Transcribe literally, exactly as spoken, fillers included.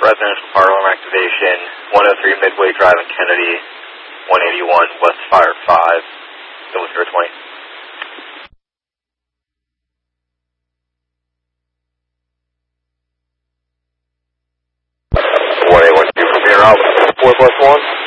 residential fire alarm activation, one oh three Midway Drive in Kennedy, one eighty-one West Fire five, zero zero twenty. one eight one two from here out, four plus one.